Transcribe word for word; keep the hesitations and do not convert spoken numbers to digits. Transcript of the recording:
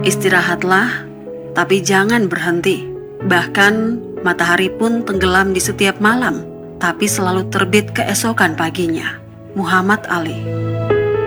Istirahatlah, tapi jangan berhenti. Bahkan matahari pun tenggelam di setiap malam, tapi selalu terbit keesokan paginya. Muhammad Ali.